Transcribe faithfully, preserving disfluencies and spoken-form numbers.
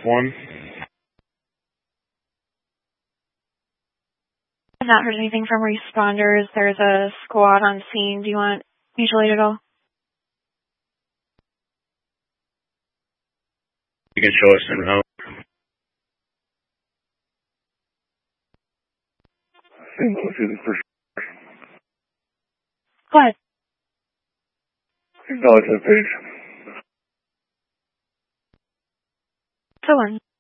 one. I've not heard anything from responders. There's a squad on scene. Do you want mutual aid at all? You can show us in route. Go ahead. Acknowledge that page. So one.